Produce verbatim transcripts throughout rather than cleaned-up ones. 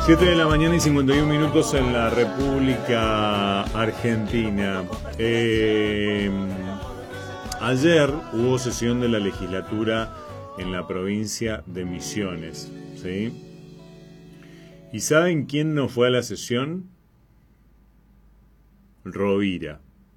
siete de la mañana y cincuenta y un minutos en la República Argentina. Eh, ayer hubo sesión de la legislatura en la provincia de Misiones, ¿sí? ¿Y saben quién no fue a la sesión? Rovira.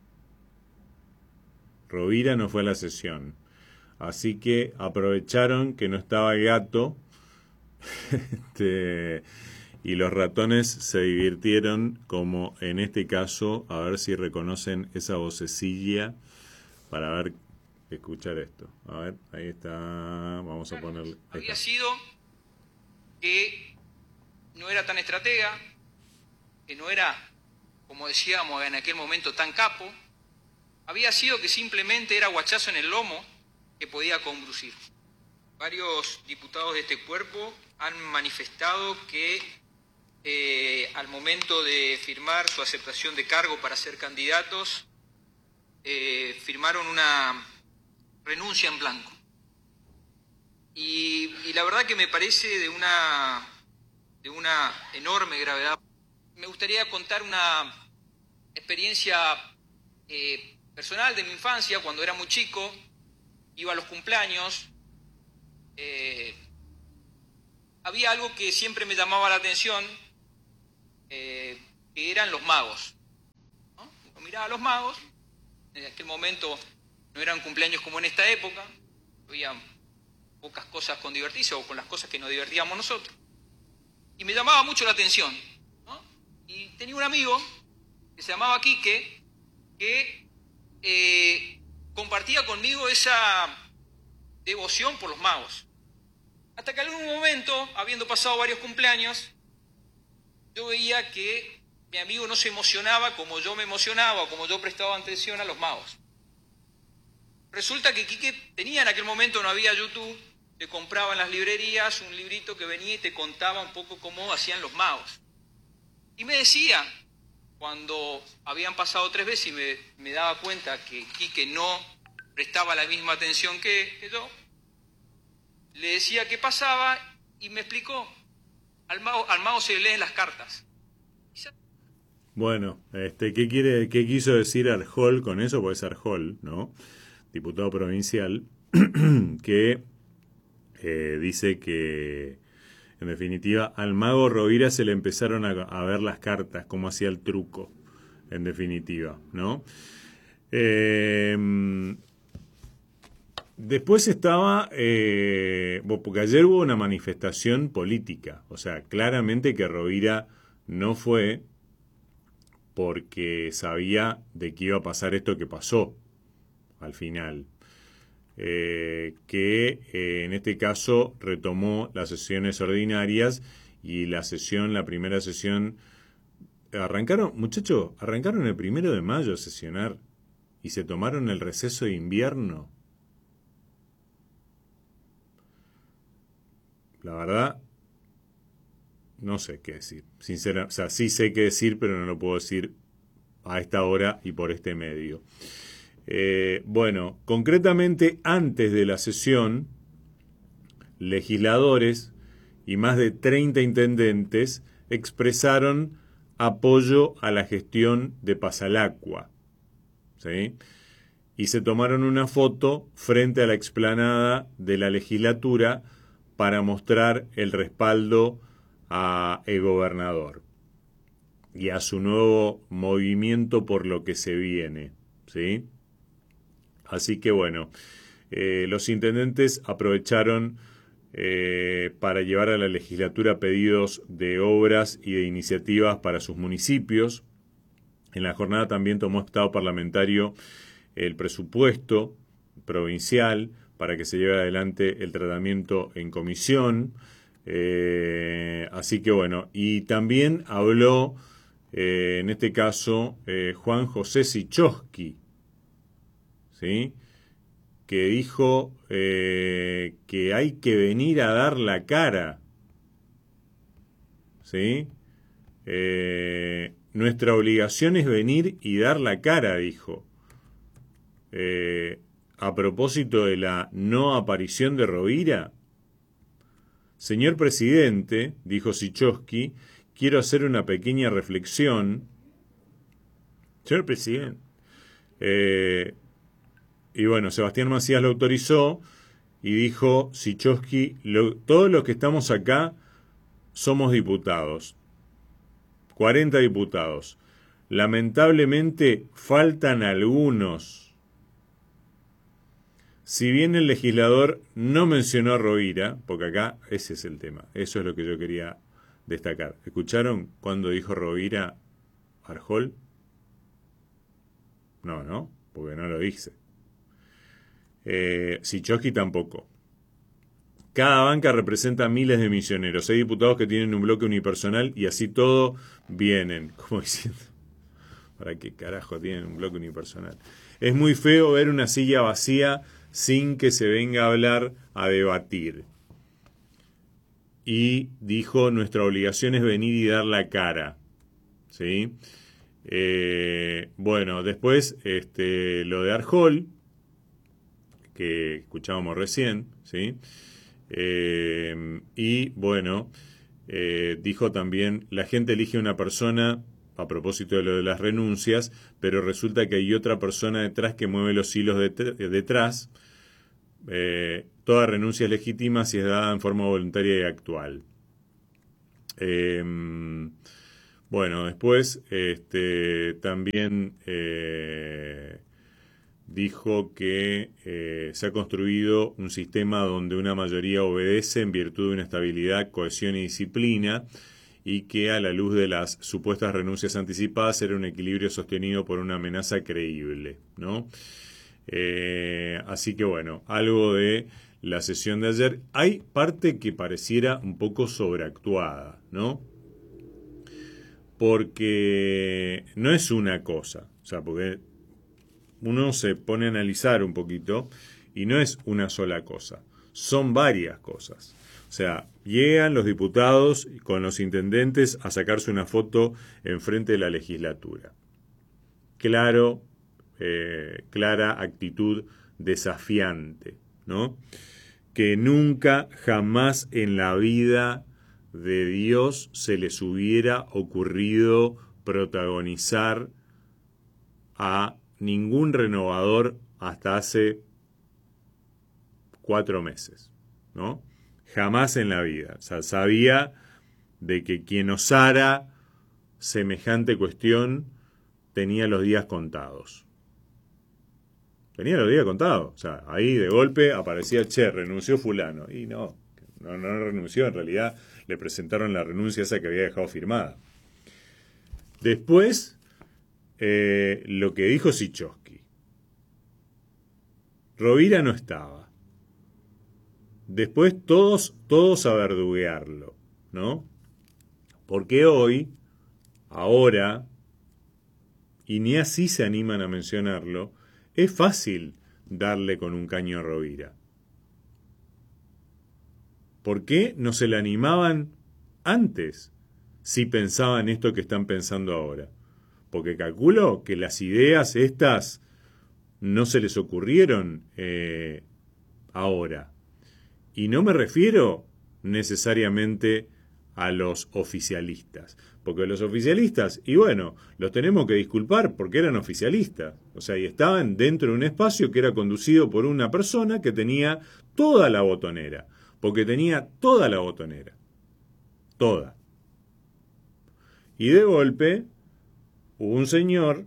Rovira no fue a la sesión. Así que aprovecharon que no estaba el gato este, y los ratones se divirtieron, como en este caso, a ver si reconocen esa vocecilla para ver, escuchar esto. A ver, ahí está, vamos a ponerle. Había sido que no era tan estratega, que no era, como decíamos en aquel momento, tan capo. Había sido que simplemente era guachazo en el lomo que podía conducir. Varios diputados de este cuerpo han manifestado que eh, al momento de firmar su aceptación de cargo para ser candidatos, eh, firmaron una renuncia en blanco. Y, y la verdad que me parece de una, de una enorme gravedad. Me gustaría contar una experiencia eh, personal de mi infancia. Cuando era muy chico, iba a los cumpleaños. Eh, había algo que siempre me llamaba la atención, eh, que eran los magos, ¿no? Yo miraba a los magos. En aquel momento no eran cumpleaños como en esta época, había pocas cosas con divertirse o con las cosas que nos divertíamos nosotros. Y me llamaba mucho la atención, ¿no? Y tenía un amigo que se llamaba Quique, que eh, compartía conmigo esa devoción por los magos. Hasta que en algún momento, habiendo pasado varios cumpleaños, yo veía que mi amigo no se emocionaba como yo me emocionaba o como yo prestaba atención a los magos. Resulta que Quique tenía, en aquel momento no había YouTube, te compraba en las librerías un librito que venía y te contaba un poco cómo hacían los magos. Y me decía, cuando habían pasado tres veces y me, me daba cuenta que Quique no prestaba la misma atención que, que yo, le decía qué pasaba y me explicó. Al mago, al mago se le leen las cartas. Bueno, este, ¿qué quiere, qué quiso decir Arjol con eso? Puede ser Arjol, ¿no? Diputado provincial, que eh, dice que, en definitiva, al mago Rovira se le empezaron a, a ver las cartas, cómo hacía el truco, en definitiva, ¿no? Eh, después estaba, eh, porque ayer hubo una manifestación política, o sea, claramente que Rovira no fue porque sabía de que iba a pasar esto que pasó al final, eh, que eh, en este caso retomó las sesiones ordinarias y la sesión, la primera sesión, arrancaron, muchachos, arrancaron el primero de mayo a sesionar y se tomaron el receso de invierno. La verdad, no sé qué decir. Sinceramente, o sea, sí sé qué decir, pero no lo puedo decir a esta hora y por este medio. Eh, bueno, concretamente antes de la sesión, legisladores y más de treinta intendentes expresaron apoyo a la gestión de Pasalacqua, ¿sí? Y se tomaron una foto frente a la explanada de la legislatura para mostrar el respaldo a el gobernador y a su nuevo movimiento por lo que se viene, ¿sí? Así que bueno, eh, los intendentes aprovecharon eh, para llevar a la legislatura pedidos de obras y de iniciativas para sus municipios. En la jornada también tomó estado parlamentario el presupuesto provincial para que se lleve adelante el tratamiento en comisión. Eh, así que bueno, y también habló, eh, en este caso, eh, Juan José Sichowski, ¿sí? Que dijo eh, que hay que venir a dar la cara, ¿sí? Eh, nuestra obligación es venir y dar la cara, dijo. Eh, a propósito de la no aparición de Rovira, Señor presidente, dijo Sichowski, quiero hacer una pequeña reflexión. Señor presidente. Eh, y bueno, Sebastián Macías lo autorizó y dijo Sichowski, lo, todos los que estamos acá somos diputados. cuarenta diputados. Lamentablemente faltan algunos. Si bien el legislador no mencionó a Rovira, porque acá ese es el tema, eso es lo que yo quería destacar. ¿Escucharon cuando dijo Rovira Arjol? No, no, porque no lo dice. Eh, Sichowski tampoco. Cada banca representa miles de misioneros. Hay diputados que tienen un bloque unipersonal y así todo vienen. Como diciendo, ¿para qué carajo tienen un bloque unipersonal? Es muy feo ver una silla vacía sin que se venga a hablar, a debatir. Y dijo, nuestra obligación es venir y dar la cara. ¿Sí? Eh, bueno, después este, lo de Arjol, que escuchábamos recién, ¿sí? Eh, y bueno, eh, dijo también, la gente elige una persona, a propósito de lo de las renuncias, pero resulta que hay otra persona detrás que mueve los hilos det- detrás. Eh, toda renuncia es legítima si es dada en forma voluntaria y actual. Eh, bueno, después este, también eh, dijo que eh, se ha construido un sistema donde una mayoría obedece en virtud de una estabilidad, cohesión y disciplina, y que a la luz de las supuestas renuncias anticipadas era un equilibrio sostenido por una amenaza creíble, ¿no? Eh, así que bueno, algo de la sesión de ayer. Hay parte que pareciera un poco sobreactuada, ¿no? Porque no es una cosa, o sea, porque uno se pone a analizar un poquito y no es una sola cosa, son varias cosas. O sea, llegan los diputados con los intendentes a sacarse una foto enfrente de la legislatura. Claro, eh, clara actitud desafiante, ¿no? Que nunca, jamás en la vida de Dios se les hubiera ocurrido protagonizar a ningún renovador hasta hace cuatro meses, ¿no? Jamás en la vida. O sea, sabía de que quien osara semejante cuestión tenía los días contados. Tenía los días contados. O sea, ahí de golpe aparecía, che, renunció fulano. Y no, no, no renunció. En realidad le presentaron la renuncia esa que había dejado firmada. Después, eh, lo que dijo Sichowski. Rovira no estaba. Después todos, todos a verduguearlo, ¿no? Porque hoy, ahora, y ni así se animan a mencionarlo, es fácil darle con un caño a Rovira. ¿Por qué no se le animaban antes si pensaban esto que están pensando ahora? Porque calculo que las ideas estas no se les ocurrieron eh, ahora. Y no me refiero necesariamente a los oficialistas. Porque los oficialistas, y bueno, los tenemos que disculpar porque eran oficialistas. O sea, y estaban dentro de un espacio que era conducido por una persona que tenía toda la botonera. Porque tenía toda la botonera. Toda. Y de golpe hubo un señor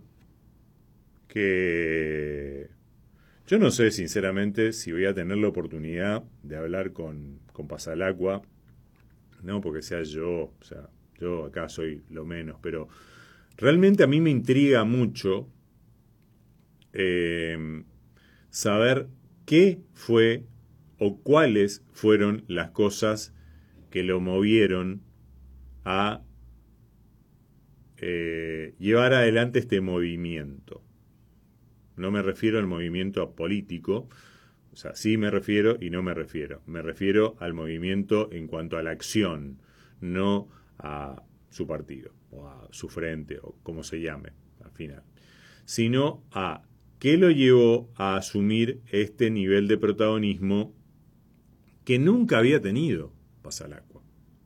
que yo no sé sinceramente si voy a tener la oportunidad de hablar con, con Pasalacqua, no porque sea yo, o sea, yo acá soy lo menos, pero realmente a mí me intriga mucho eh, saber qué fue o cuáles fueron las cosas que lo movieron a eh, llevar adelante este movimiento. No me refiero al movimiento político, o sea, sí me refiero y no me refiero. Me refiero al movimiento en cuanto a la acción, no a su partido, o a su frente, o como se llame al final, sino a qué lo llevó a asumir este nivel de protagonismo que nunca había tenido Pasalacqua.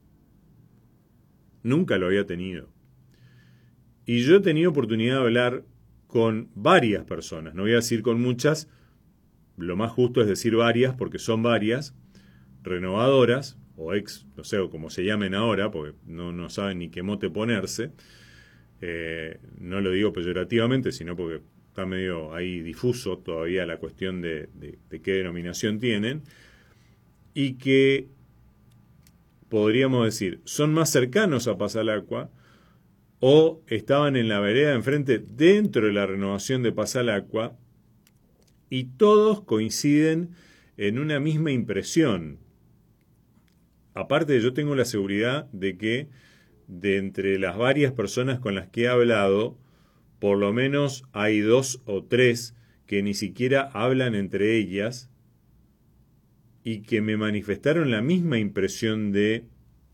Nunca lo había tenido. Y yo he tenido oportunidad de hablar con varias personas, no voy a decir con muchas, lo más justo es decir varias, porque son varias, renovadoras, o ex, no sé, o como se llamen ahora, porque no, no saben ni qué mote ponerse. Eh, no lo digo peyorativamente, sino porque está medio ahí difuso todavía la cuestión de, de, de qué denominación tienen, y que podríamos decir, son más cercanos a Pasalacqua, o estaban en la vereda de enfrente dentro de la renovación de Pasalacqua, y todos coinciden en una misma impresión. Aparte, yo tengo la seguridad de que de entre las varias personas con las que he hablado, por lo menos hay dos o tres que ni siquiera hablan entre ellas y que me manifestaron la misma impresión de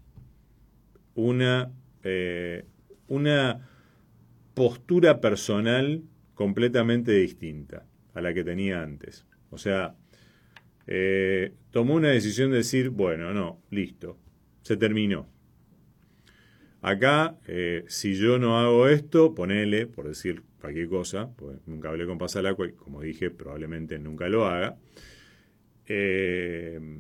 una, eh, una postura personal completamente distinta a la que tenía antes. O sea, eh, tomó una decisión de decir, bueno, no, listo, se terminó. Acá, eh, si yo no hago esto, ponele, por decir cualquier cosa, pues nunca hablé con Pasalacqua y como dije, probablemente nunca lo haga. Eh,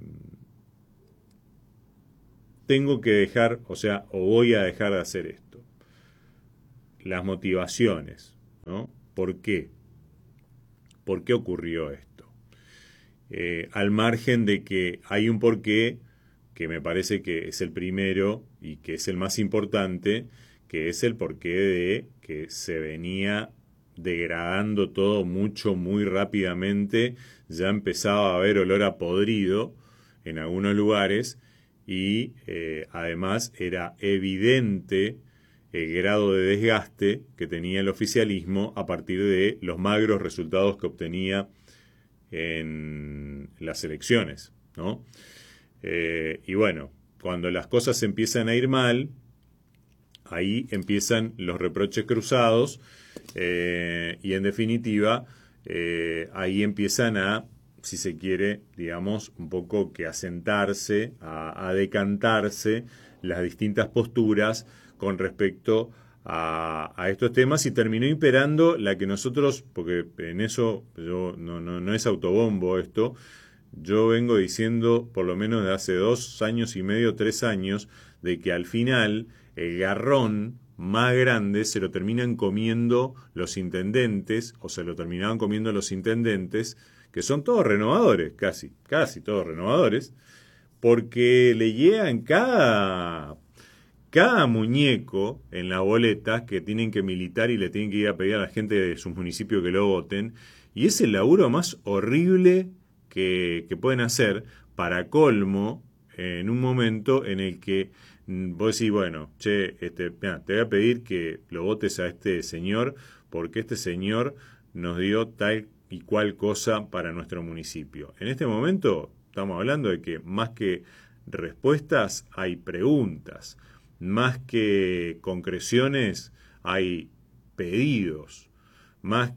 tengo que dejar, o sea, o voy a dejar de hacer esto. Las motivaciones, ¿no? ¿Por qué? ¿Por qué ocurrió esto? Eh, al margen de que hay un porqué que me parece que es el primero y que es el más importante, que es el porqué de que se venía degradando todo mucho, muy rápidamente, ya empezaba a haber olor a podrido en algunos lugares y eh, además era evidente el grado de desgaste que tenía el oficialismo a partir de los magros resultados que obtenía en las elecciones, ¿no? Eh, y bueno, cuando las cosas empiezan a ir mal, ahí empiezan los reproches cruzados eh, y en definitiva eh, ahí empiezan a, si se quiere, digamos, un poco que asentarse, a, a decantarse las distintas posturas con respecto a, a estos temas y terminó imperando la que nosotros, porque en eso yo no, no, no es autobombo esto, yo vengo diciendo por lo menos de hace dos años y medio, tres años, de que al final el garrón más grande se lo terminan comiendo los intendentes, o se lo terminaban comiendo los intendentes, que son todos renovadores, casi, casi todos renovadores, porque le llegan cada, cada muñeco en la boleta que tienen que militar y le tienen que ir a pedir a la gente de sus municipios que lo voten, y es el laburo más horrible Que, que pueden hacer, para colmo, en un momento en el que vos decís, bueno, che, este, mirá, te voy a pedir que lo votes a este señor porque este señor nos dio tal y cual cosa para nuestro municipio. En este momento estamos hablando de que más que respuestas hay preguntas, más que concreciones hay pedidos, más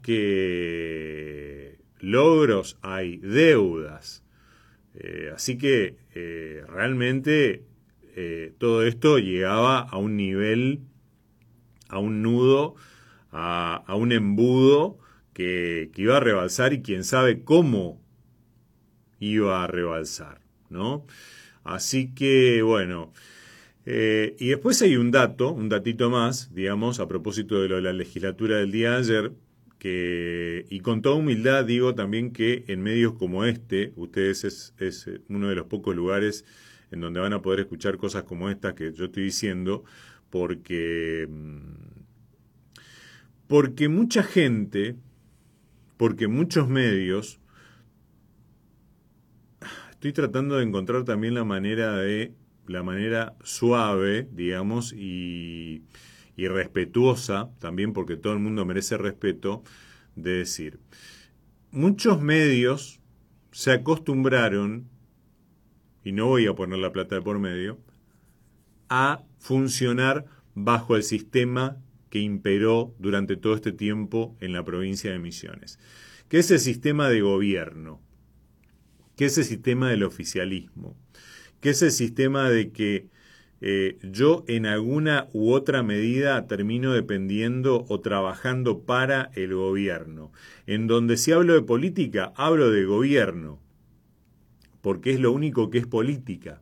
que logros hay deudas. Eh, así que eh, realmente eh, todo esto llegaba a un nivel, a un nudo, a, a un embudo que, que iba a rebalsar y quién sabe cómo iba a rebalsar, ¿no? Así que bueno, eh, y después hay un dato, un datito más, digamos, a propósito de lo de la legislatura del día de ayer, que, y con toda humildad digo también que en medios como este, ustedes es, es uno de los pocos lugares en donde van a poder escuchar cosas como estas que yo estoy diciendo, porque, porque mucha gente, porque muchos medios, estoy tratando de encontrar también la manera de, la manera suave, digamos, y... y respetuosa, también porque todo el mundo merece respeto, de decir, muchos medios se acostumbraron, y no voy a poner la plata de por medio, a funcionar bajo el sistema que imperó durante todo este tiempo en la provincia de Misiones, que es el sistema de gobierno, que es el sistema del oficialismo, que es el sistema de que eh, yo en alguna u otra medida termino dependiendo o trabajando para el gobierno. En donde si hablo de política, hablo de gobierno, porque es lo único que es política.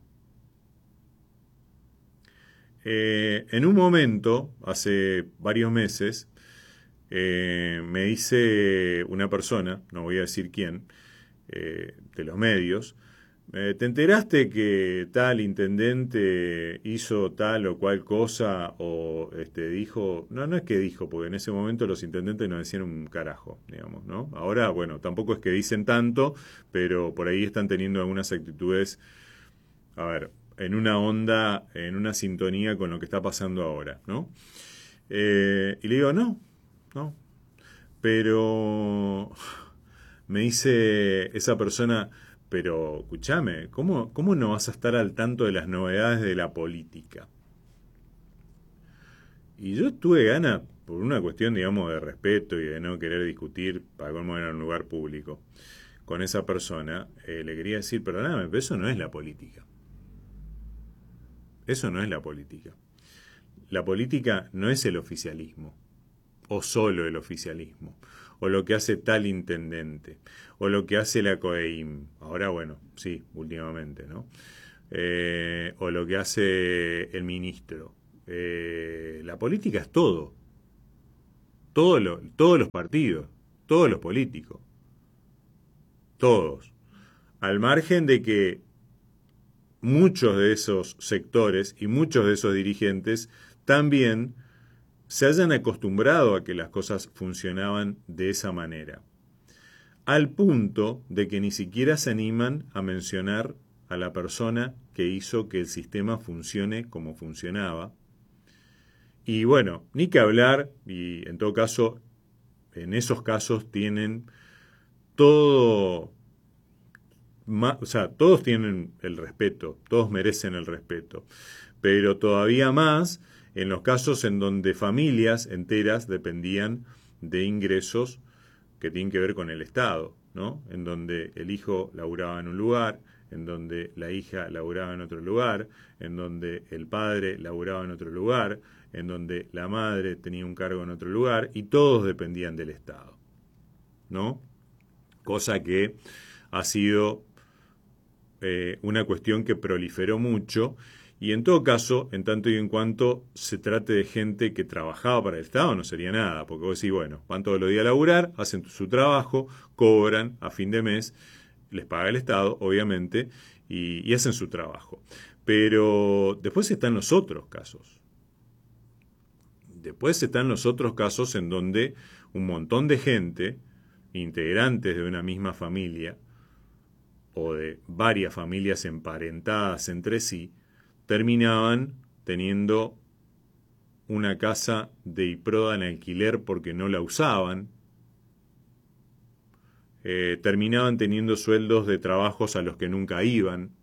Eh, en un momento, hace varios meses, eh, me dice una persona, no voy a decir quién, eh, de los medios, eh, ¿te enteraste que tal intendente hizo tal o cual cosa? O este, dijo, no, no es que dijo, porque en ese momento los intendentes no decían un carajo, digamos, ¿no? Ahora, bueno, tampoco es que dicen tanto, pero por ahí están teniendo algunas actitudes, a ver, en una onda, en una sintonía con lo que está pasando ahora, ¿no? Eh, y le digo, no, no, pero me dice esa persona, pero escúchame, ¿cómo, ¿cómo no vas a estar al tanto de las novedades de la política? Y yo tuve ganas, por una cuestión, digamos, de respeto y de no querer discutir, para cómo era un lugar público, con esa persona, eh, le quería decir, perdóname, pero eso no es la política. Eso no es la política. La política no es el oficialismo, o solo el oficialismo, o lo que hace tal intendente, o lo que hace la COEIM, ahora bueno, sí, últimamente, ¿no? Eh, o lo que hace el ministro. Eh, la política es todo, todo lo, todos los partidos, todos los políticos, todos, al margen de que muchos de esos sectores y muchos de esos dirigentes también se hayan acostumbrado a que las cosas funcionaban de esa manera, al punto de que ni siquiera se animan a mencionar a la persona que hizo que el sistema funcione como funcionaba. Y bueno, ni que hablar, y en todo caso, en esos casos tienen todo, o sea, todos tienen el respeto, todos merecen el respeto, pero todavía más en los casos en donde familias enteras dependían de ingresos que tienen que ver con el Estado, ¿no? En donde el hijo laburaba en un lugar, en donde la hija laburaba en otro lugar, en donde el padre laburaba en otro lugar, en donde la madre tenía un cargo en otro lugar, y todos dependían del Estado, ¿no? Cosa que ha sido eh, una cuestión que proliferó mucho. Y en todo caso, en tanto y en cuanto se trate de gente que trabajaba para el Estado, no sería nada, porque vos decís, bueno, van todos los días a laburar, hacen su trabajo, cobran a fin de mes, les paga el Estado, obviamente, y, y hacen su trabajo. Pero después están los otros casos. Después están los otros casos en donde un montón de gente, integrantes de una misma familia, o de varias familias emparentadas entre sí, terminaban teniendo una casa de IPRODA en alquiler porque no la usaban, eh, terminaban teniendo sueldos de trabajos a los que nunca iban,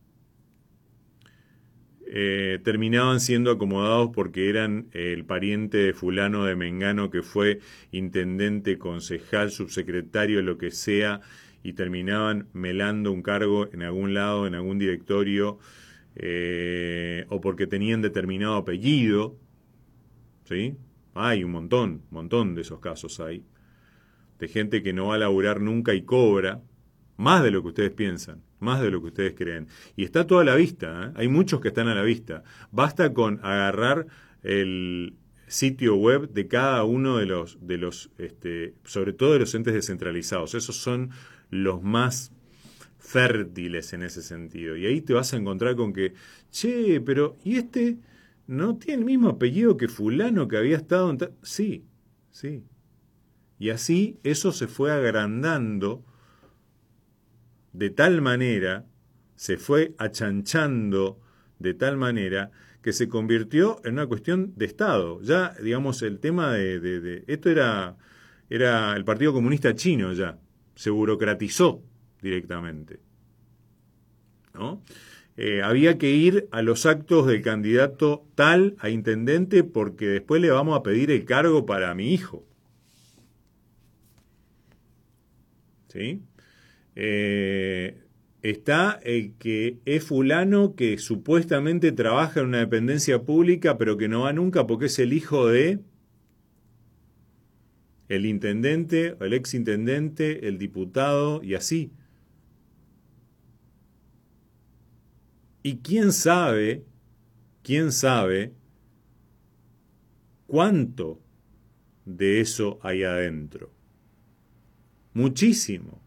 eh, terminaban siendo acomodados porque eran el pariente de fulano de Mengano que fue intendente, concejal, subsecretario, lo que sea, y terminaban melando un cargo en algún lado, en algún directorio, Eh, o porque tenían determinado apellido, ¿sí? Hay un montón, un montón de esos casos hay, de gente que no va a laburar nunca y cobra más de lo que ustedes piensan, más de lo que ustedes creen. Y está todo a la vista, ¿eh? Hay muchos que están a la vista. Basta con agarrar el sitio web de cada uno de los, de los este, sobre todo de los entes descentralizados. Esos son los más fértiles en ese sentido. Y ahí te vas a encontrar con que, che, pero ¿y este no tiene el mismo apellido que fulano que había estado en ta-? Sí, sí. Y así eso se fue agrandando de tal manera, se fue achanchando de tal manera que se convirtió en una cuestión de Estado. Ya, digamos, el tema de... de, de esto era, era el Partido Comunista Chino ya, se burocratizó directamente, ¿no? Eh, había que ir a los actos del candidato tal a intendente porque después le vamos a pedir el cargo para mi hijo. ¿Sí? Eh, está el que es fulano que supuestamente trabaja en una dependencia pública, pero que no va nunca porque es el hijo de el intendente, el exintendente, el diputado y así. Y quién sabe, quién sabe cuánto de eso hay adentro. Muchísimo.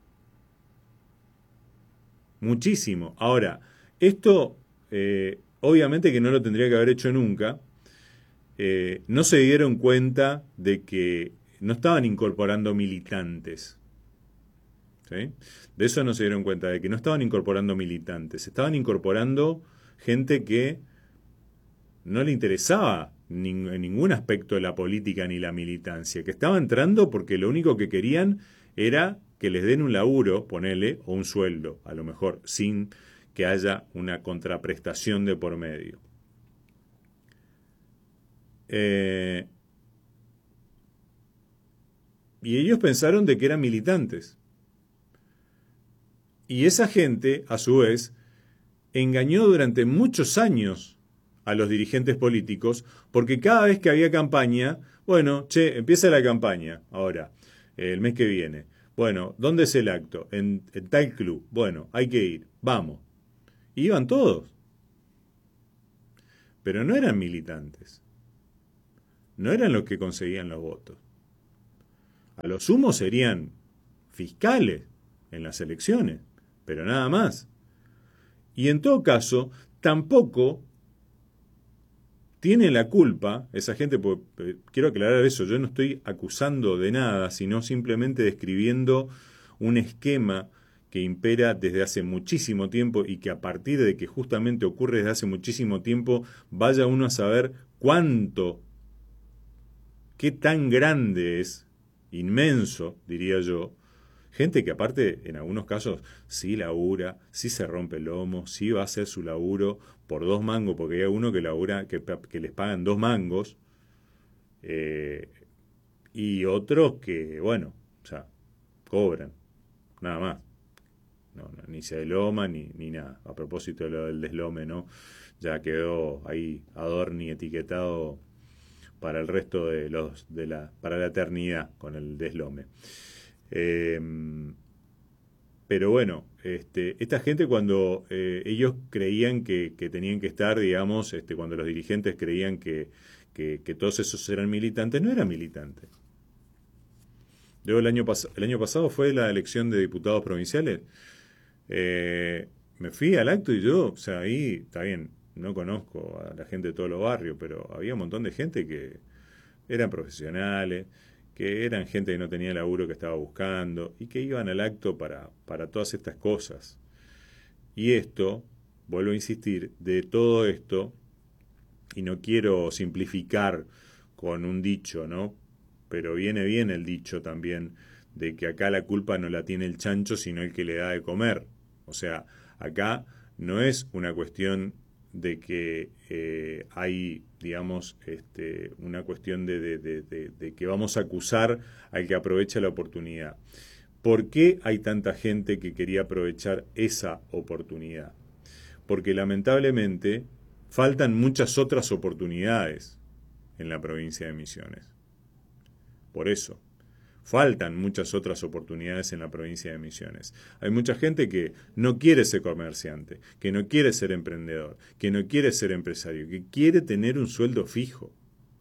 Muchísimo. Ahora, esto eh, obviamente que no lo tendría que haber hecho nunca. Eh, no se dieron cuenta de que no estaban incorporando militantes. ¿Sí? De eso no se dieron cuenta, de que no estaban incorporando militantes. Estaban incorporando gente que no le interesaba ning- en ningún aspecto de la política ni la militancia. Que estaba entrando porque lo único que querían era que les den un laburo, ponele, o un sueldo, a lo mejor, sin que haya una contraprestación de por medio. Eh, y ellos pensaron de que eran militantes. Y esa gente, a su vez, engañó durante muchos años a los dirigentes políticos, porque cada vez que había campaña, bueno, che, empieza la campaña, ahora, el mes que viene. Bueno, ¿dónde es el acto? En, en tal club. Bueno, hay que ir, vamos. Y iban todos. Pero no eran militantes. No eran los que conseguían los votos. A lo sumo serían fiscales en las elecciones, pero nada más. Y en todo caso, tampoco tiene la culpa esa gente, porque quiero aclarar eso, yo no estoy acusando de nada, sino simplemente describiendo un esquema que impera desde hace muchísimo tiempo y que a partir de que justamente ocurre desde hace muchísimo tiempo, vaya uno a saber cuánto, qué tan grande es, inmenso, diría yo, gente que aparte en algunos casos sí labura, sí se rompe el lomo, sí va a hacer su laburo por dos mangos, porque hay uno que labura, que, que les pagan dos mangos, eh, y otros que, bueno, o sea, cobran, nada más. No, no, ni se deloma ni, ni nada. A propósito de lo del deslome, ¿no? Ya quedó ahí adorni etiquetado para el resto de los, de la, para la eternidad con el deslome. Eh, pero bueno, este, esta gente cuando eh, ellos creían que, que tenían que estar, digamos, este, cuando los dirigentes creían que, que, que todos esos eran militantes, no eran militantes. Luego el año, pas- el año pasado fue la elección de diputados provinciales. Eh, me fui al acto y yo, o sea, ahí, está bien, no conozco a la gente de todos los barrios, pero había un montón de gente que eran profesionales, que eran gente que no tenía laburo que estaba buscando y que iban al acto para, para todas estas cosas. Y esto, vuelvo a insistir, de todo esto, y no quiero simplificar con un dicho, ¿no? Pero viene bien el dicho también de que acá la culpa no la tiene el chancho, sino el que le da de comer. O sea, acá no es una cuestión de que eh, hay, digamos, este, una cuestión de, de, de, de, de que vamos a acusar al que aprovecha la oportunidad. ¿Por qué hay tanta gente que quería aprovechar esa oportunidad? Porque lamentablemente faltan muchas otras oportunidades en la provincia de Misiones. Por eso, faltan muchas otras oportunidades en la provincia de Misiones. Hay mucha gente que no quiere ser comerciante, que no quiere ser emprendedor, que no quiere ser empresario, que quiere tener un sueldo fijo.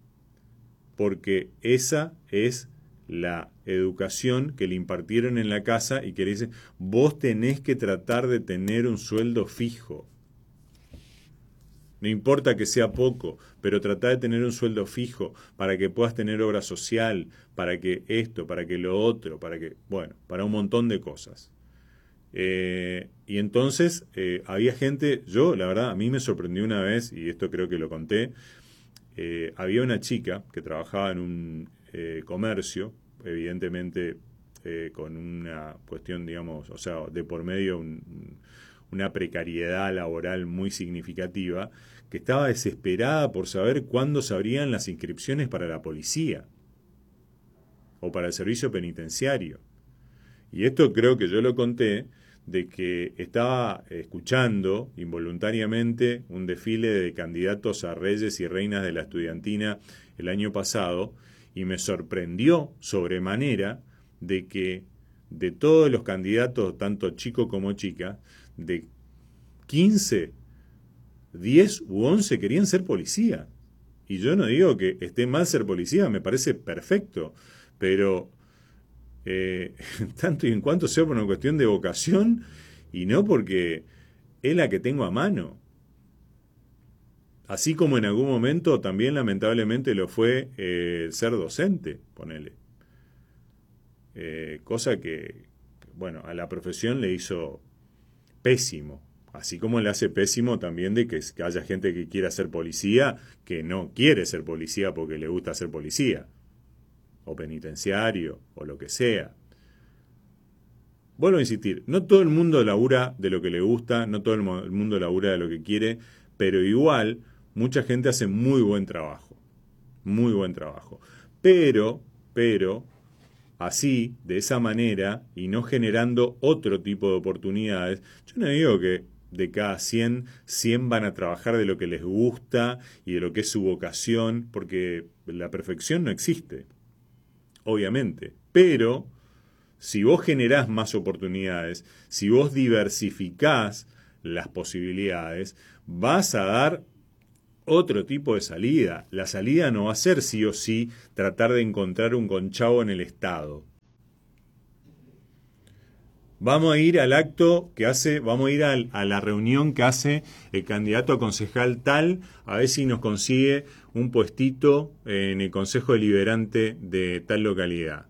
Porque esa es la educación que le impartieron en la casa y que le dicen, vos tenés que tratar de tener un sueldo fijo. No importa que sea poco, pero trata de tener un sueldo fijo para que puedas tener obra social, para que esto, para que lo otro, para que, bueno, para un montón de cosas. Eh, y entonces eh, había gente, yo la verdad, a mí me sorprendió una vez, y esto creo que lo conté, eh, había una chica que trabajaba en un eh, comercio, evidentemente eh, con una cuestión, digamos, o sea, de por medio un, una precariedad laboral muy significativa, que estaba desesperada por saber cuándo se abrían las inscripciones para la policía o para el servicio penitenciario. Y esto creo que yo lo conté de que estaba escuchando involuntariamente un desfile de candidatos a reyes y reinas de la estudiantina el año pasado y me sorprendió sobremanera de que de todos los candidatos, tanto chico como chica, de quince, diez u once querían ser policía. Y yo no digo que esté mal ser policía, me parece perfecto, pero eh, tanto y en cuanto sea por una cuestión de vocación y no porque es la que tengo a mano. Así como en algún momento también lamentablemente lo fue eh, el ser docente, ponele. Eh, cosa que, bueno, a la profesión le hizo pésimo. Así como le hace pésimo también de que, que haya gente que quiera ser policía, que no quiere ser policía porque le gusta ser policía, o penitenciario, o lo que sea. Vuelvo a insistir, no todo el mundo labura de lo que le gusta, no todo el mundo labura de lo que quiere, pero igual mucha gente hace muy buen trabajo, muy buen trabajo. Pero, pero, así, de esa manera, y no generando otro tipo de oportunidades, yo no digo que de cada cien, cien van a trabajar de lo que les gusta y de lo que es su vocación, porque la perfección no existe, obviamente. Pero si vos generás más oportunidades, si vos diversificás las posibilidades, vas a dar otro tipo de salida. La salida no va a ser sí o sí tratar de encontrar un conchavo en el Estado. Vamos a ir al acto que hace, vamos a ir al, a la reunión que hace el candidato a concejal tal, a ver si nos consigue un puestito en el Consejo Deliberante de tal localidad.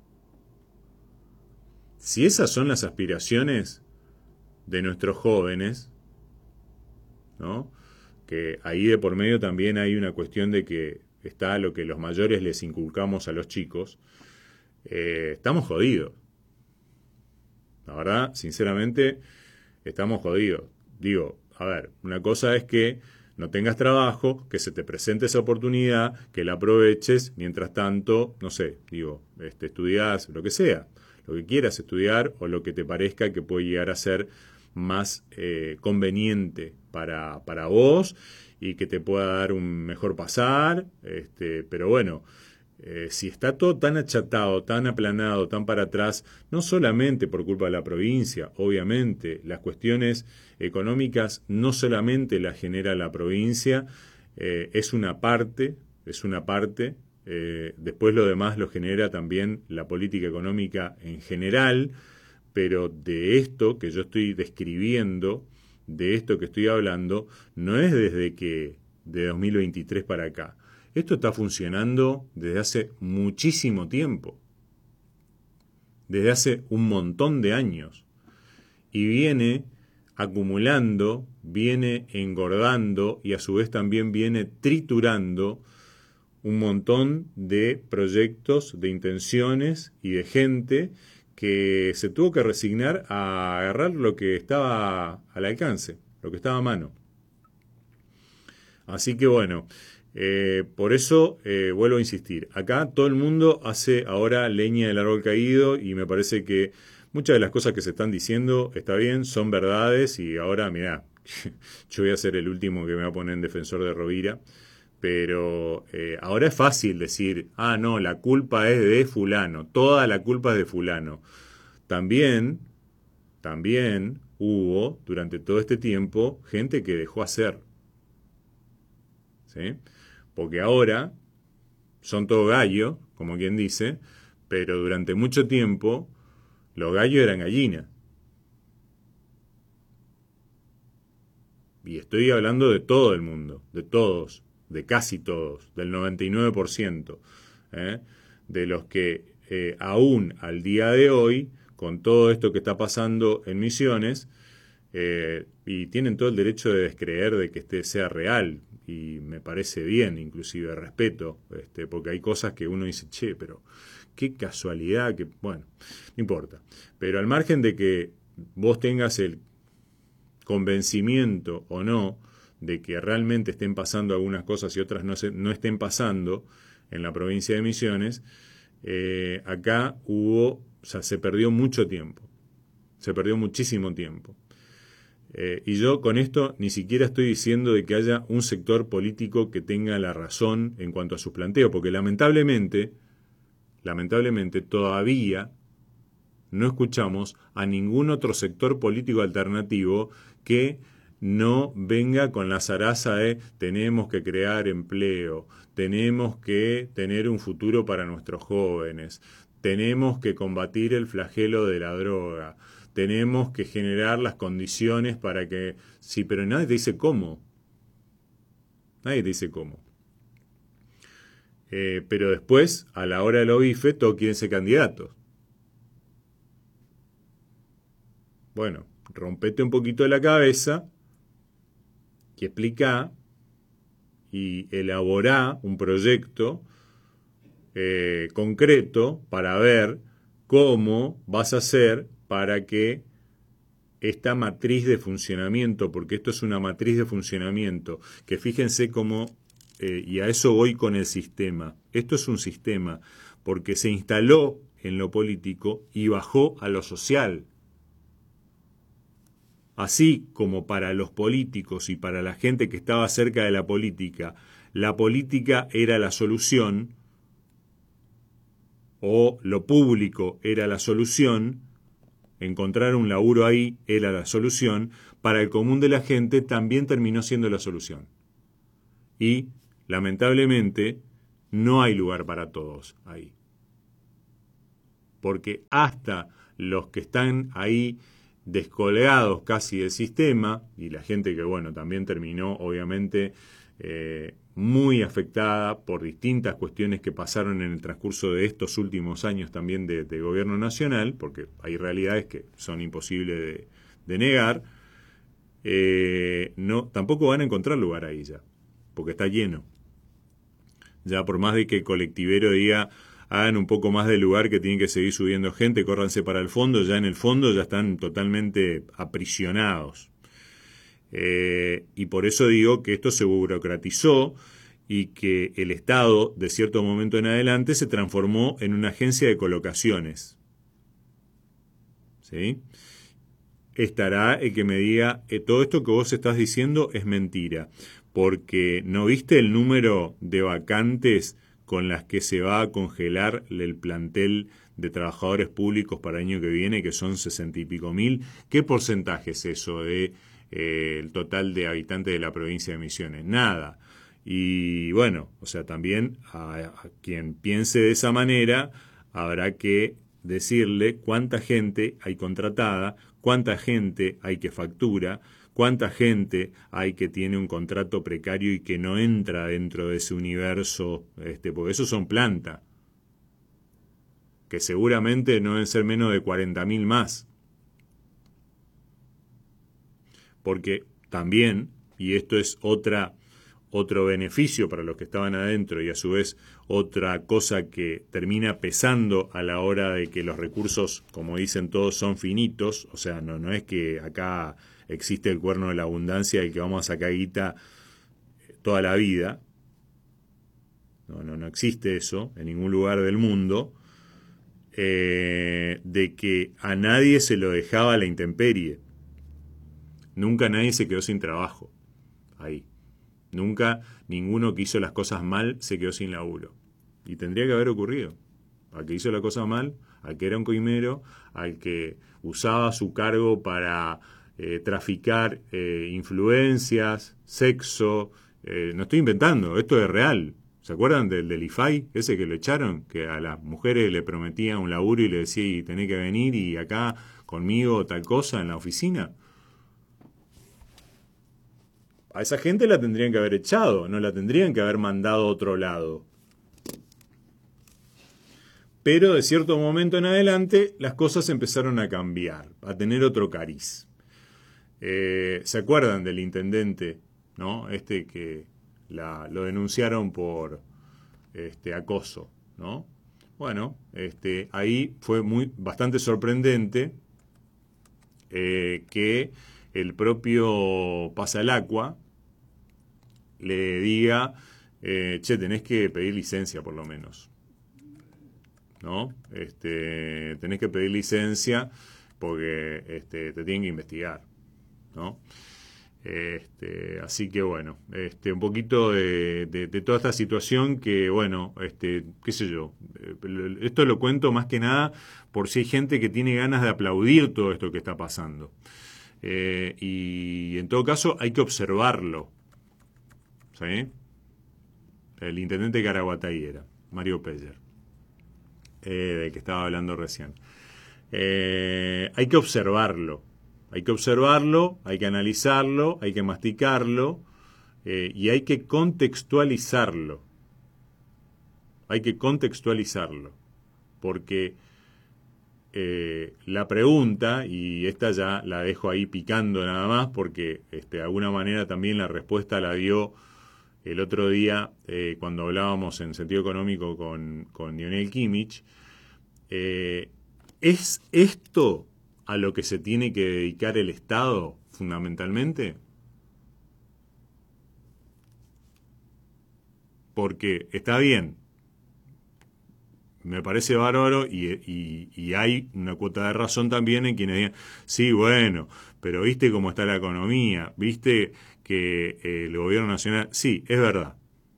Si esas son las aspiraciones de nuestros jóvenes, ¿no? Que ahí de por medio también hay una cuestión de que está lo que los mayores les inculcamos a los chicos, eh, estamos jodidos. La verdad, sinceramente, estamos jodidos. Digo, a ver, una cosa es que no tengas trabajo, que se te presente esa oportunidad, que la aproveches, mientras tanto, no sé, digo, este, estudiás lo que sea, lo que quieras estudiar o lo que te parezca que puede llegar a ser más eh, conveniente para, para vos y que te pueda dar un mejor pasar, este, pero bueno, eh, si está todo tan achatado, tan aplanado, tan para atrás, no solamente por culpa de la provincia, obviamente, las cuestiones económicas no solamente las genera la provincia, eh, es una parte, es una parte, eh, después lo demás lo genera también la política económica en general, pero de esto que yo estoy describiendo, de esto que estoy hablando, no es desde que de dos mil veintitrés para acá. Esto está funcionando desde hace muchísimo tiempo, desde hace un montón de años, y viene acumulando, viene engordando y a su vez también viene triturando un montón de proyectos, de intenciones y de gente que se tuvo que resignar a agarrar lo que estaba al alcance, lo que estaba a mano. Así que bueno, eh, por eso eh, vuelvo a insistir, acá todo el mundo hace ahora leña del árbol caído y me parece que muchas de las cosas que se están diciendo está bien, son verdades y ahora, mirá, yo voy a ser el último que me va a poner en defensor de Rovira, pero eh, ahora es fácil decir, ah, no, la culpa es de fulano, toda la culpa es de fulano. También, también hubo, durante todo este tiempo, gente que dejó hacer. ¿Sí? Porque ahora son todo gallos, como quien dice, pero durante mucho tiempo los gallos eran gallinas. Y estoy hablando de todo el mundo, de todos, de casi todos, del noventa y nueve por ciento, ¿eh? De los que eh, aún al día de hoy, con todo esto que está pasando en Misiones, eh, y tienen todo el derecho de descreer de que este sea real, y me parece bien, inclusive respeto, este, porque hay cosas que uno dice, che, pero qué casualidad, que bueno, no importa. Pero al margen de que vos tengas el convencimiento o no de que realmente estén pasando algunas cosas y otras no, se, no estén pasando en la provincia de Misiones, eh, acá hubo, o sea, se perdió mucho tiempo. Se perdió muchísimo tiempo. Eh, y yo con esto ni siquiera estoy diciendo de que haya un sector político que tenga la razón en cuanto a sus planteos, porque lamentablemente, lamentablemente todavía no escuchamos a ningún otro sector político alternativo que no venga con la zaraza de tenemos que crear empleo, tenemos que tener un futuro para nuestros jóvenes, tenemos que combatir el flagelo de la droga, tenemos que generar las condiciones para que... Sí, pero nadie te dice cómo. Nadie te dice cómo. Eh, pero después, a la hora de los bifes, todos quieren ser candidatos. Bueno, rompete un poquito la cabeza y explica y elaborá un proyecto eh, concreto para ver cómo vas a hacer para que esta matriz de funcionamiento, porque esto es una matriz de funcionamiento, que fíjense cómo, eh, y a eso voy con el sistema, esto es un sistema, porque se instaló en lo político y bajó a lo social. Así como para los políticos y para la gente que estaba cerca de la política, la política era la solución, o lo público era la solución, encontrar un laburo ahí era la solución, para el común de la gente también terminó siendo la solución. Y, lamentablemente, no hay lugar para todos ahí. Porque hasta los que están ahí descolgados casi del sistema, y la gente que, bueno, también terminó, obviamente, eh, muy afectada por distintas cuestiones que pasaron en el transcurso de estos últimos años también de, de gobierno nacional, porque hay realidades que son imposibles de, de negar, eh, no, tampoco van a encontrar lugar ahí ya, porque está lleno. Ya por más de que el colectivero diga, hagan un poco más de lugar que tienen que seguir subiendo gente, córranse para el fondo, ya en el fondo ya están totalmente aprisionados. Eh, y por eso digo que esto se burocratizó y que el Estado, de cierto momento en adelante, se transformó en una agencia de colocaciones. ¿Sí? Estará el que me diga, eh, todo esto que vos estás diciendo es mentira, porque ¿no viste el número de vacantes con las que se va a congelar el plantel de trabajadores públicos para el año que viene, que son sesenta y pico mil? ¿Qué porcentaje es eso de eh, el total de habitantes de la provincia de Misiones? Nada. Y bueno, o sea, también a, a quien piense de esa manera habrá que decirle cuánta gente hay contratada, cuánta gente hay que factura, cuánta gente hay que tiene un contrato precario y que no entra dentro de ese universo, este, porque esos son plantas, que seguramente no deben ser menos de cuarenta mil más. Porque también, y esto es otra, otro beneficio para los que estaban adentro y a su vez otra cosa que termina pesando a la hora de que los recursos, como dicen todos, son finitos, o sea, no, no es que acá existe el cuerno de la abundancia y que vamos a sacar guita toda la vida. No, no, no existe eso en ningún lugar del mundo. Eh, de que a nadie se lo dejaba a la intemperie. Nunca nadie se quedó sin trabajo. Ahí. Nunca ninguno que hizo las cosas mal se quedó sin laburo. Y tendría que haber ocurrido. Al que hizo las cosas mal, al que era un coimero, al que usaba su cargo para eh, traficar eh, influencias, sexo. Eh, no estoy inventando, esto es real. ¿Se acuerdan del, del I F A I, ese que lo echaron? Que a las mujeres le prometían un laburo y le decía, y tenés que venir y acá conmigo tal cosa en la oficina. A esa gente la tendrían que haber echado, no la tendrían que haber mandado a otro lado. Pero de cierto momento en adelante las cosas empezaron a cambiar, a tener otro cariz. Eh, ¿Se acuerdan del intendente, no? Este que la, lo denunciaron por este, acoso, ¿no? Bueno, este, ahí fue muy bastante sorprendente eh, que el propio Pasalacqua le diga, eh, che, tenés que pedir licencia por lo menos, ¿no? Este, tenés que pedir licencia porque este, te tienen que investigar, ¿no? Este, así que bueno, este, un poquito de, de, de toda esta situación que, bueno, este, qué sé yo, esto lo cuento más que nada por si hay gente que tiene ganas de aplaudir todo esto que está pasando. Eh, y en todo caso hay que observarlo, ¿sí? El intendente de Caraguatay era Mario Peller, eh, del que estaba hablando recién. Eh, hay que observarlo. Hay que observarlo, hay que analizarlo, hay que masticarlo eh, y hay que contextualizarlo. Hay que contextualizarlo. Porque eh, la pregunta, y esta ya la dejo ahí picando nada más, porque este, de alguna manera también la respuesta la dio el otro día eh, cuando hablábamos en sentido económico con, con Lionel Kimmich. Eh, ¿Es esto a lo que se tiene que dedicar el Estado fundamentalmente? Porque está bien, me parece bárbaro y, y, y hay una cuota de razón también en quienes digan, sí, bueno, pero viste cómo está la economía, viste que eh, el gobierno nacional, sí, es verdad.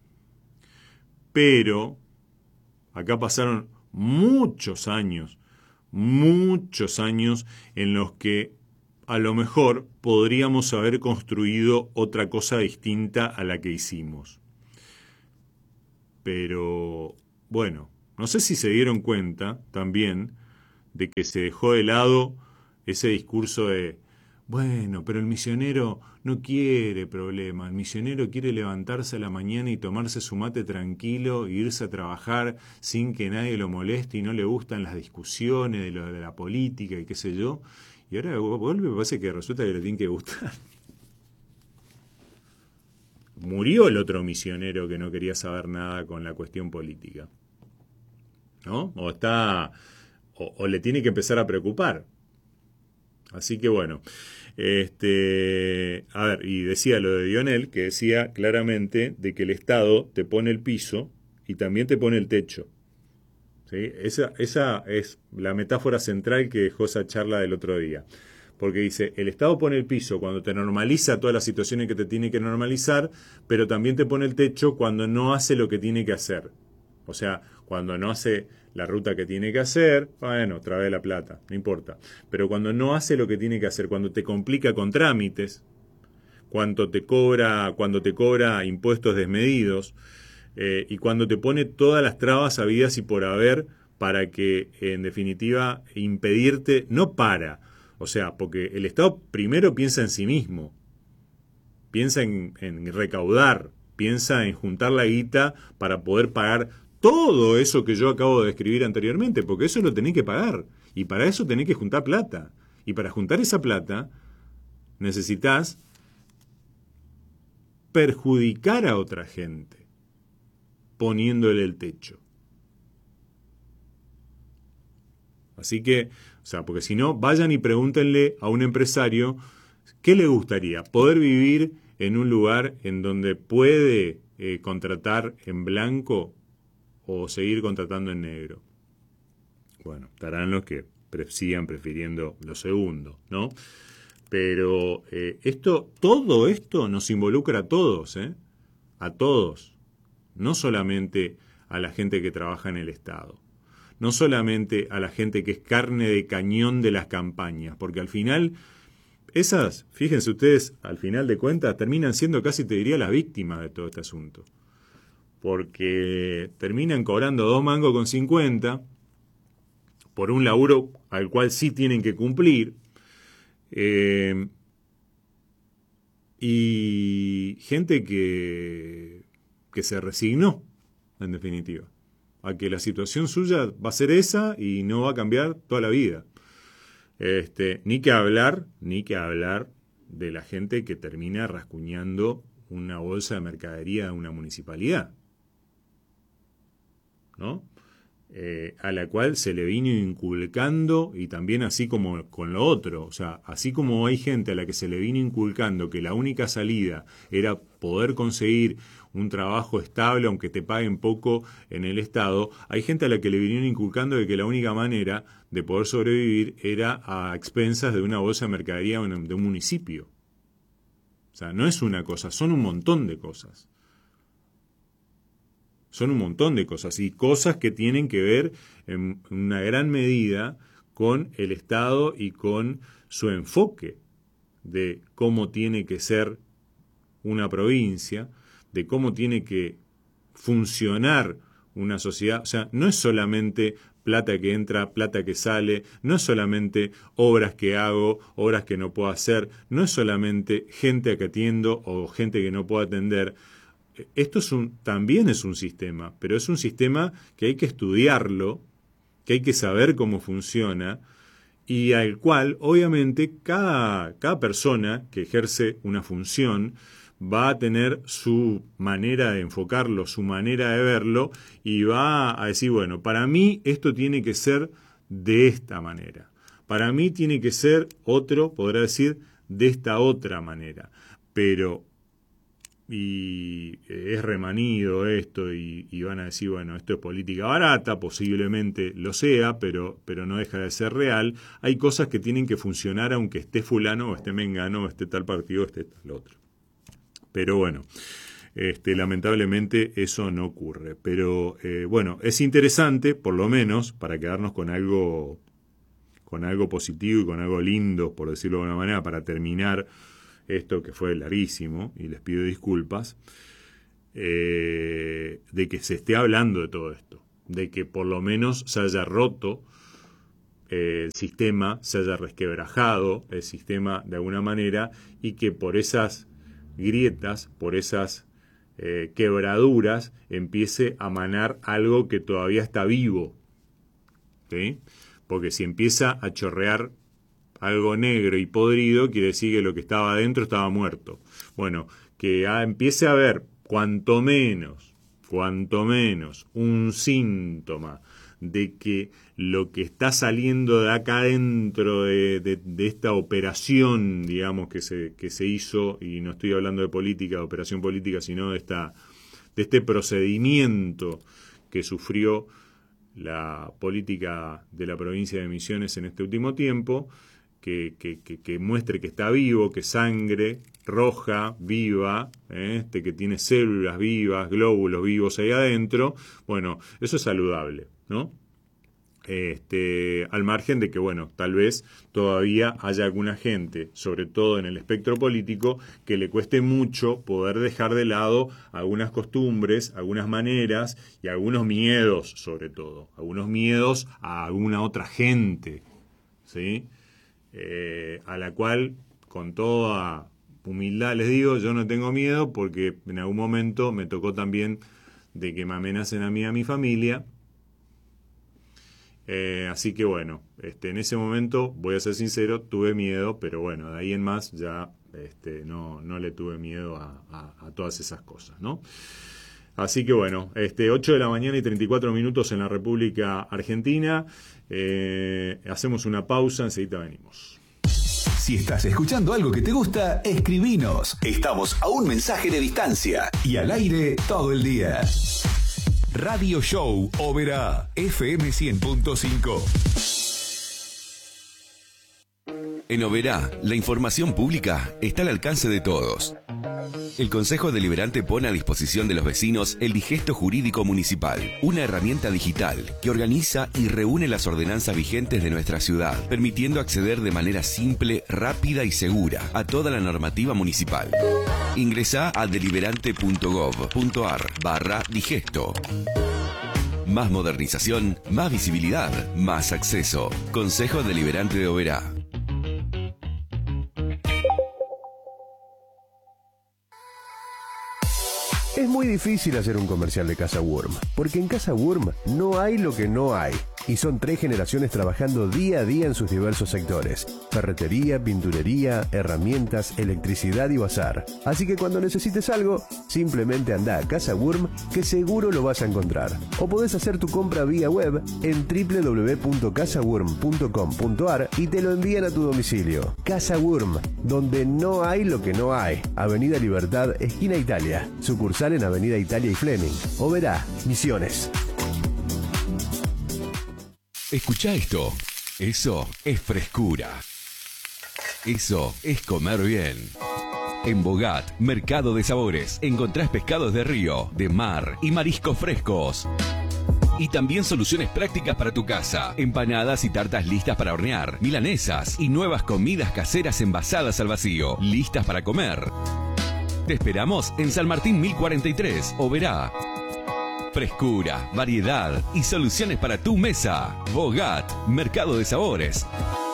Pero acá pasaron muchos años, muchos años en los que a lo mejor podríamos haber construido otra cosa distinta a la que hicimos. Pero, bueno, no sé si se dieron cuenta también de que se dejó de lado ese discurso de, bueno, pero el misionero no quiere problema, el misionero quiere levantarse a la mañana y tomarse su mate tranquilo e irse a trabajar sin que nadie lo moleste y no le gustan las discusiones de, lo, de la política y qué sé yo. Y ahora vuelve, me parece que resulta que le tiene que gustar. Murió el otro misionero que no quería saber nada con la cuestión política, ¿no? O está, o, o le tiene que empezar a preocupar. Así que bueno, este, a ver, y decía lo de Lionel, que decía claramente de que el Estado te pone el piso y también te pone el techo. ¿Sí? Esa, esa es la metáfora central que dejó esa charla del otro día. Porque dice, el Estado pone el piso cuando te normaliza todas las situaciones que te tiene que normalizar, pero también te pone el techo cuando no hace lo que tiene que hacer. O sea, cuando no hace la ruta que tiene que hacer, bueno, trae la plata, no importa. Pero cuando no hace lo que tiene que hacer, cuando te complica con trámites, cuando te cobra, cuando te cobra impuestos desmedidos, eh, y cuando te pone todas las trabas habidas y por haber para que, en definitiva, impedirte, no para, o sea, porque el Estado primero piensa en sí mismo, piensa en, en recaudar, piensa en juntar la guita para poder pagar todo eso que yo acabo de describir anteriormente, porque eso lo tenés que pagar, y para eso tenés que juntar plata, y para juntar esa plata necesitas perjudicar a otra gente, poniéndole el techo. Así que, o sea, porque si no, vayan y pregúntenle a un empresario qué le gustaría, poder vivir en un lugar en donde puede eh, contratar en blanco o seguir contratando en negro. Bueno, estarán los que pre- sigan prefiriendo lo segundo, ¿no? Pero eh, esto, todo esto nos involucra a todos, ¿eh? A todos. No solamente a la gente que trabaja en el Estado. No solamente a la gente que es carne de cañón de las campañas. Porque al final, esas, fíjense ustedes, al final de cuentas, terminan siendo casi, te diría, las víctimas de todo este asunto. Porque terminan cobrando dos mangos con cincuenta por un laburo al cual sí tienen que cumplir. Eh, y gente que, que se resignó, en definitiva, a que la situación suya va a ser esa y no va a cambiar toda la vida. Este, ni que hablar, ni que hablar de la gente que termina rascuñando una bolsa de mercadería de una municipalidad, ¿no? eh, a la cual se le vino inculcando, y también así como con lo otro, o sea, así como hay gente a la que se le vino inculcando que la única salida era poder conseguir un trabajo estable, aunque te paguen poco en el Estado, hay gente a la que le vinieron inculcando de que la única manera de poder sobrevivir era a expensas de una bolsa de mercadería de un municipio. O sea, no es una cosa, son un montón de cosas. Son un montón de cosas, y cosas que tienen que ver en una gran medida con el Estado y con su enfoque de cómo tiene que ser una provincia, de cómo tiene que funcionar una sociedad. O sea, no es solamente plata que entra, plata que sale, no es solamente obras que hago, obras que no puedo hacer, no es solamente gente que atiendo o gente que no puedo atender. Esto es un, también es un sistema, pero es un sistema que hay que estudiarlo, que hay que saber cómo funciona, y al cual, obviamente, cada, cada persona que ejerce una función va a tener su manera de enfocarlo, su manera de verlo, y va a decir, bueno, para mí esto tiene que ser de esta manera. Para mí tiene que ser otro, podrá decir, de esta otra manera. Pero, y es remanido esto, y, y van a decir, bueno, esto es política barata, posiblemente lo sea, pero, pero no deja de ser real. Hay cosas que tienen que funcionar aunque esté fulano, o esté mengano, o esté tal partido, o esté tal otro. Pero bueno, este, lamentablemente eso no ocurre. Pero eh, bueno, es interesante, por lo menos, para quedarnos con algo, con algo positivo y con algo lindo, por decirlo de alguna manera, para terminar esto que fue larguísimo, y les pido disculpas, eh, de que se esté hablando de todo esto, de que por lo menos se haya roto eh, el sistema, se haya resquebrajado el sistema de alguna manera, y que por esas grietas, por esas eh, quebraduras, empiece a manar algo que todavía está vivo, ¿sí? Porque si empieza a chorrear algo negro y podrido, quiere decir que lo que estaba adentro estaba muerto. Bueno, que ah, empiece a haber cuanto menos, cuanto menos un síntoma de que lo que está saliendo de acá dentro de, de, de esta operación, digamos, que se, que se hizo, y no estoy hablando de política, de operación política, sino de, esta, de este procedimiento que sufrió la política de la provincia de Misiones en este último tiempo, que, que, que, que muestre que está vivo, que sangre roja, viva, ¿eh? este, que tiene células vivas, glóbulos vivos ahí adentro. Bueno, eso es saludable, ¿no? Este, al margen de que, bueno, tal vez todavía haya alguna gente, sobre todo en el espectro político, que le cueste mucho poder dejar de lado algunas costumbres, algunas maneras y algunos miedos, sobre todo, algunos miedos a alguna otra gente, ¿sí? Eh, a la cual, con toda humildad les digo, yo no tengo miedo, porque en algún momento me tocó también de que me amenacen a mí y a mi familia. Eh, así que bueno, este, en ese momento, voy a ser sincero, tuve miedo, pero bueno, de ahí en más ya este, no, no le tuve miedo a, a, a todas esas cosas, ¿no? Así que bueno, este, ocho de la mañana y treinta y cuatro minutos en la República Argentina. Eh, hacemos una pausa, enseguida venimos. Si estás escuchando algo que te gusta, escribinos. Estamos a un mensaje de distancia y al aire todo el día. Radio Show Oberá, F M cien punto cinco. En Oberá, la información pública está al alcance de todos. El Consejo Deliberante pone a disposición de los vecinos el Digesto Jurídico Municipal, una herramienta digital que organiza y reúne las ordenanzas vigentes de nuestra ciudad, permitiendo acceder de manera simple, rápida y segura a toda la normativa municipal. Ingresá a deliberante.gov.ar barra digesto. Más modernización, más visibilidad, más acceso. Consejo Deliberante de Oberá. Es muy difícil hacer un comercial de Casa Wurm, porque en Casa Wurm no hay lo que no hay. y son tres generaciones trabajando día a día en sus diversos sectores: ferretería, pinturería, herramientas, electricidad y bazar. Así que cuando necesites algo, simplemente anda a Casa Wurm, que seguro lo vas a encontrar. O podés hacer tu compra vía web en doble u doble u doble u punto casa wurm punto com punto a r y te lo envían a tu domicilio. Casa Wurm, donde no hay lo que no hay. Avenida Libertad, esquina Italia. Sucursal en Avenida Italia y Fleming. Oberá, Misiones. Escucha esto. Eso es frescura. Eso es comer bien. En Bogat, Mercado de Sabores, encontrás pescados de río, de mar y mariscos frescos. Y también soluciones prácticas para tu casa. Empanadas y tartas listas para hornear, milanesas y nuevas comidas caseras envasadas al vacío, listas para comer. Te esperamos en San Martín mil cuarenta y tres, Oberá. Frescura, variedad y soluciones para tu mesa. Bogat, Mercado de Sabores.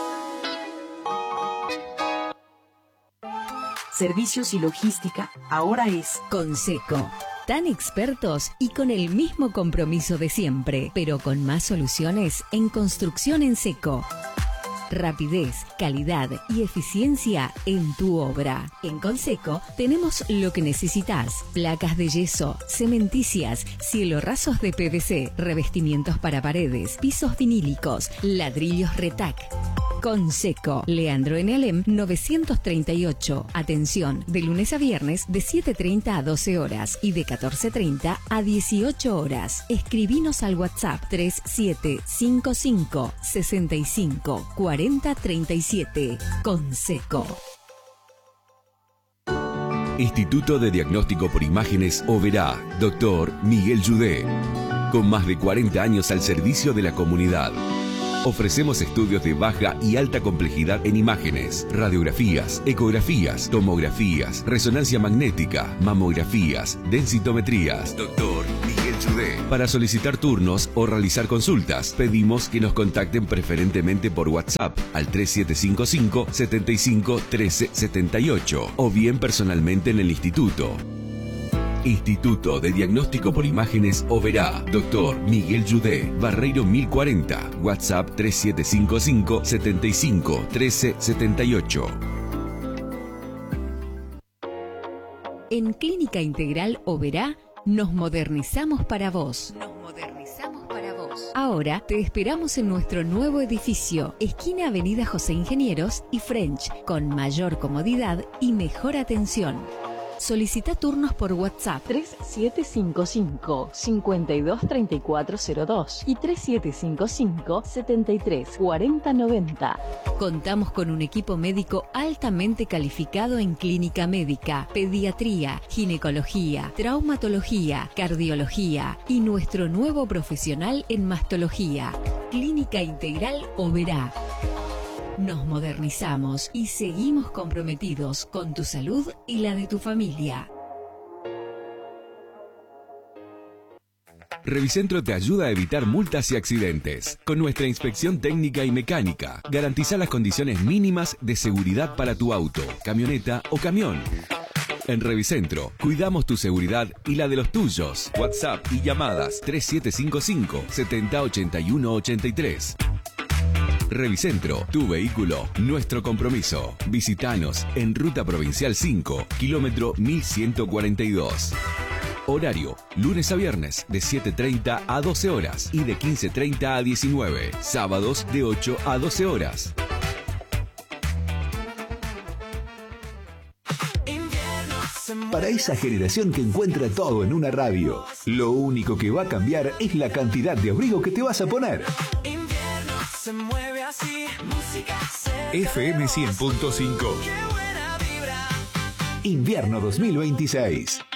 Servicios y logística ahora es Conseco. Tan expertos y con el mismo compromiso de siempre, pero con más soluciones en construcción en seco. Rapidez, calidad y eficiencia en tu obra. En Conseco tenemos lo que necesitas: placas de yeso, cementicias, cielorrazos de P V C, revestimientos para paredes, pisos vinílicos, ladrillos Retac. Conseco, Leandro en Alem novecientos treinta y ocho. Atención, de lunes a viernes de siete treinta a doce horas y de catorce treinta a dieciocho horas. Escribinos al WhatsApp tres siete cinco cinco seis cinco cuatro cero tres siete. Conseco. Instituto de Diagnóstico por Imágenes Oberá, doctor Miguel Yudé. Con más de cuarenta años al servicio de la comunidad. Ofrecemos estudios de baja y alta complejidad en imágenes, radiografías, ecografías, tomografías, resonancia magnética, mamografías, densitometrías. Doctor Miguel Yudé. Para solicitar turnos o realizar consultas, pedimos que nos contacten preferentemente por WhatsApp al tres siete cinco cinco siete cinco uno tres siete ocho o bien personalmente en el instituto. Instituto de Diagnóstico por Imágenes Oberá, doctor Miguel Yudé, Barreiro mil cuarenta, WhatsApp tres siete cinco cinco siete cinco uno tres siete ocho. En Clínica Integral Oberá nos modernizamos para vos. Nos modernizamos para vos. Ahora te esperamos en nuestro nuevo edificio, esquina Avenida José Ingenieros y French, con mayor comodidad y mejor atención. Solicita turnos por WhatsApp tres siete cinco cinco cinco dos tres cuatro cero dos y tres siete cinco cinco siete tres cuatro cero nueve cero. Contamos con un equipo médico altamente calificado en clínica médica, pediatría, ginecología, traumatología, cardiología y nuestro nuevo profesional en mastología. Clínica Integral Oberá. Nos modernizamos y seguimos comprometidos con tu salud y la de tu familia. Revicentro te ayuda a evitar multas y accidentes. Con nuestra inspección técnica y mecánica, garantiza las condiciones mínimas de seguridad para tu auto, camioneta o camión. En Revicentro, cuidamos tu seguridad y la de los tuyos. WhatsApp y llamadas tres siete cinco cinco setenta ochenta y uno ochenta y tres. Revicentro, tu vehículo, nuestro compromiso. Visítanos en Ruta Provincial cinco, kilómetro mil ciento cuarenta y dos. Horario, lunes a viernes de siete treinta a doce horas y de quince treinta a diecinueve. Sábados de ocho a doce horas. Para esa generación que encuentra todo en una radio, lo único que va a cambiar es la cantidad de abrigo que te vas a poner. Se mueve así, música F M cien punto cinco. Invierno dos mil veintiséis.